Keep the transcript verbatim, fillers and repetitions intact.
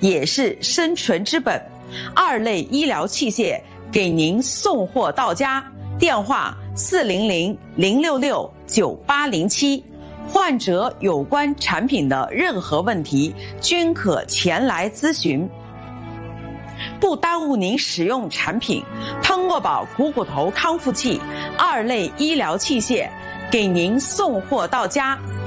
也是生存之本。二类医疗器械给您送货到家，电话四零零零六六九八零七。患者有关产品的任何问题均可前来咨询，不耽误您使用产品。通过宝股骨头康复器二类医疗器械给您送货到家，